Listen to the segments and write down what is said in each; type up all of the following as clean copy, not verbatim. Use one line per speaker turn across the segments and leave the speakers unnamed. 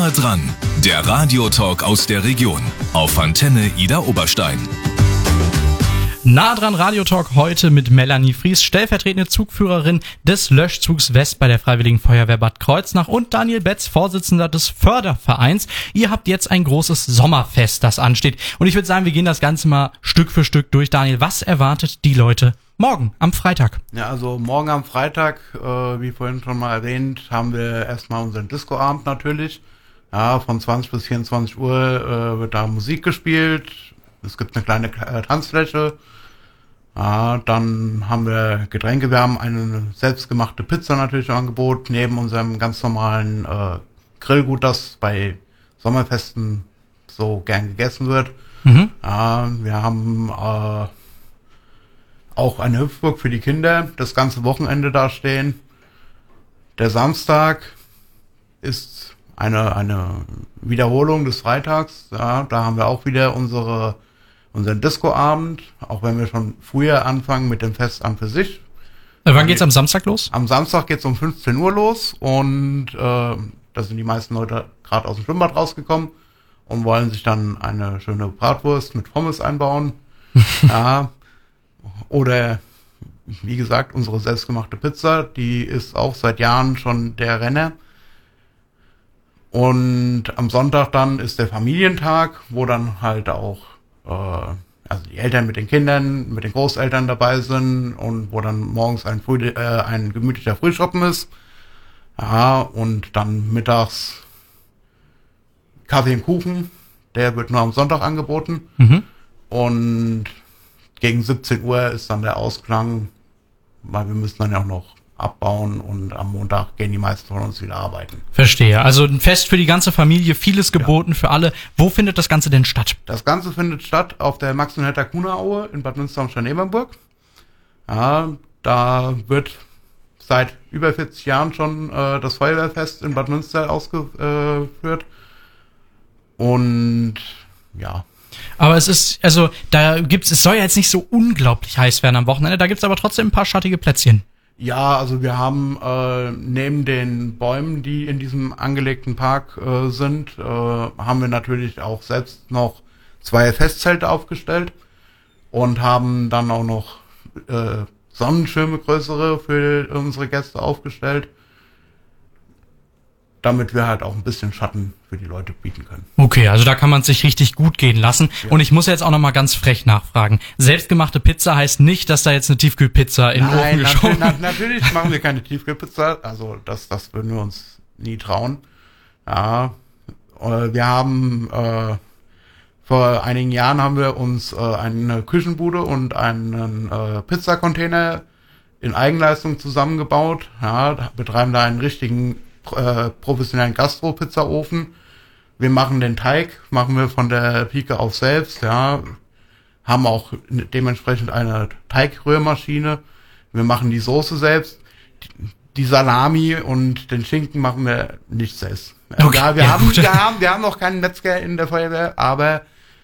Nahe dran, der Radiotalk aus der Region auf Antenne Ida Oberstein.
Nah dran Radiotalk heute mit Melanie Fries, stellvertretende Zugführerin des Löschzugs West bei der Freiwilligen Feuerwehr Bad Kreuznach, und Daniel Betz, Vorsitzender des Fördervereins. Ihr habt jetzt ein großes Sommerfest, das ansteht. Und ich würde sagen, wir gehen das Ganze mal Stück für Stück durch. Daniel, was erwartet die Leute morgen am Freitag?
Ja, also morgen am Freitag, wie vorhin schon mal erwähnt, haben wir erstmal unseren Discoabend natürlich. Ja, von 20 bis 24 Uhr wird da Musik gespielt. Es gibt eine kleine Tanzfläche. Ja, dann haben wir Getränke. Wir haben eine selbstgemachte Pizza natürlich im Angebot, neben unserem ganz normalen Grillgut, das bei Sommerfesten so gern gegessen wird. Ja, wir haben auch eine Hüpfburg für die Kinder, das ganze Wochenende da stehen. Der Samstag ist eine Wiederholung des Freitags. Ja, da haben wir auch wieder unseren Discoabend, auch wenn wir schon früher anfangen mit dem Fest an für sich.
Wann geht's am Samstag los?
Am Samstag geht's um 15 Uhr los, und da sind die meisten Leute gerade aus dem Schwimmbad rausgekommen und wollen sich dann eine schöne Bratwurst mit Pommes einbauen. Ja, oder wie gesagt, unsere selbstgemachte Pizza, die ist auch seit Jahren schon der Renner. Und am Sonntag dann ist der Familientag, wo dann halt auch also die Eltern mit den Kindern, mit den Großeltern dabei sind, und wo dann morgens ein gemütlicher Frühschoppen ist. Ja, und dann mittags Kaffee und Kuchen, der wird nur am Sonntag angeboten. Und gegen 17 Uhr ist dann der Ausklang, weil wir müssen dann ja auch noch abbauen, und am Montag gehen die meisten von uns wieder arbeiten.
Verstehe. Also ein Fest für die ganze Familie, vieles geboten für alle. Wo findet das Ganze denn statt?
Das Ganze findet statt auf der Max-und-Hertha-Kuhner-Aue in Bad Münster-Nebenburg. Ja, da wird seit über 40 Jahren schon das Feuerwehrfest in Bad Münster ausgeführt. Und ja.
Aber es ist, also es soll ja jetzt nicht so unglaublich heiß werden am Wochenende, da gibt's aber trotzdem ein paar schattige Plätzchen.
Ja, also wir haben neben den Bäumen, die in diesem angelegten Park sind, haben wir natürlich auch selbst noch 2 Festzelte aufgestellt und haben dann auch noch Sonnenschirme, größere, für unsere Gäste aufgestellt, damit wir halt auch ein bisschen Schatten für die Leute bieten können.
Okay, also da kann man es sich richtig gut gehen lassen. Ja. Und ich muss jetzt auch noch mal ganz frech nachfragen. Selbstgemachte Pizza heißt nicht, dass da jetzt eine Tiefkühlpizza in den Ofen geschoben wird?
Natürlich machen wir keine Tiefkühlpizza. Also das würden wir uns nie trauen. Ja, wir haben vor einigen Jahren haben wir uns eine Küchenbude und einen Pizzacontainer in Eigenleistung zusammengebaut. Ja, betreiben da einen richtigen professionellen Gastro-Pizzaofen. Wir machen den Teig, machen wir von der Pike auf selbst, ja, haben auch dementsprechend eine Teigrührmaschine. Wir machen die Soße selbst, die Salami und den Schinken machen wir nicht selbst.
Okay,
ja, wir haben noch keinen Metzger in der Feuerwehr, aber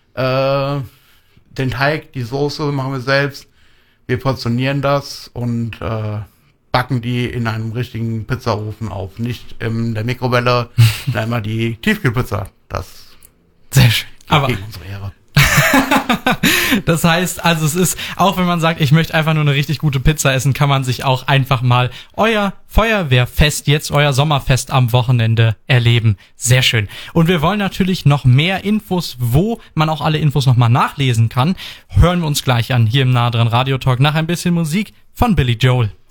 den Teig, die Soße machen wir selbst. Wir portionieren das und backen die in einem richtigen Pizzaofen auf, nicht in der Mikrowelle, einmal die Tiefkühlpizza. Das
sehr schön. Aber
gegen unsere Ehre.
Das heißt, also es ist, auch wenn man sagt, ich möchte einfach nur eine richtig gute Pizza essen, kann man sich auch einfach mal euer Feuerwehrfest, jetzt euer Sommerfest am Wochenende erleben. Sehr schön. Und wir wollen natürlich noch mehr Infos, wo man auch alle Infos nochmal nachlesen kann. Hören wir uns gleich an, hier im Nah dran Radiotalk, nach ein bisschen Musik von Billy Joel.